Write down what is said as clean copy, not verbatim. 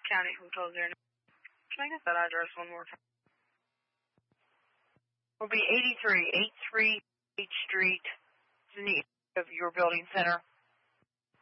County Hotel 09. Can I get that address one more time? Will be 8383 H Street, in the of your building center.